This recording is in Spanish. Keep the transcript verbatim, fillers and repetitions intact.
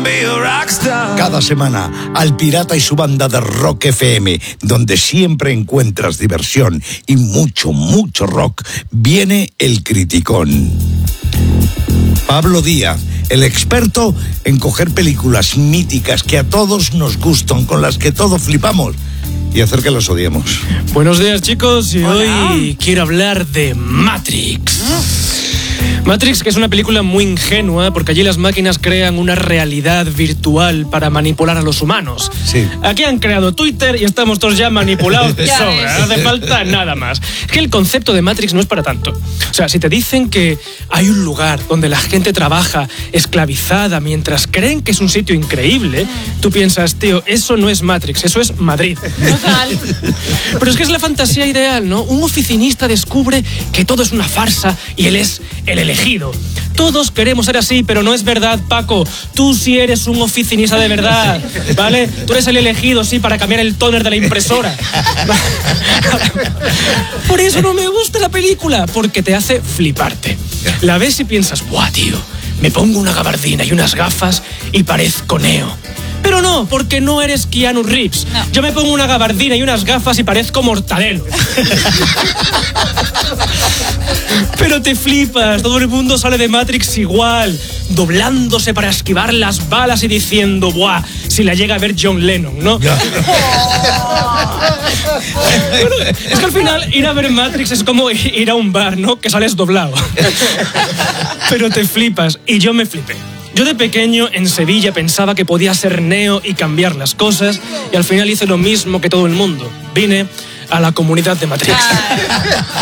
Cada semana, Al Pirata y su banda de Rock F M, donde siempre encuentras diversión y mucho, mucho rock, viene El Criticón. Pablo Díaz, el experto en coger películas míticas que a todos nos gustan, con las que todos flipamos, y hacer que las odiemos. Buenos días, chicos, y Hola. hoy quiero hablar de Matrix. Matrix, que es una película muy ingenua, porque allí las máquinas crean una realidad virtual para manipular a los humanos. Sí. Aquí han creado Twitter y estamos todos ya manipulados de Ya sobra, ves. no hace falta nada más. Es que el concepto de Matrix no es para tanto. O sea, si te dicen que hay un lugar donde la gente trabaja esclavizada mientras creen que es un sitio increíble, tú piensas, tío, eso no es Matrix, eso es Madrid. Total. Pero es que es la fantasía ideal, ¿no? Un oficinista descubre que todo es una farsa y él es el elegido. Todos queremos ser así, pero no es verdad, Paco. Tú sí eres un oficinista de verdad, ¿vale? Tú eres el elegido, sí, para cambiar el tóner de la impresora. Por eso no me gusta la película, porque te hace fliparte. La ves y piensas, ¡buah, tío! Me pongo una gabardina y unas gafas y parezco Neo. Pero no, porque no eres Keanu Reeves. No. Yo me pongo una gabardina y unas gafas y parezco Mortadelo. Pero te flipas, todo el mundo sale de Matrix igual, doblándose para esquivar las balas y diciendo, ¡buah! Si la llega a ver John Lennon, ¿no? Bueno, es que al final ir a ver Matrix es como ir a un bar, ¿no? Que sales doblado. Pero te flipas, y yo me flipé. Yo de pequeño en Sevilla pensaba que podía ser Neo y cambiar las cosas, y al final hice lo mismo que todo el mundo. Vine a la comunidad de Matrix.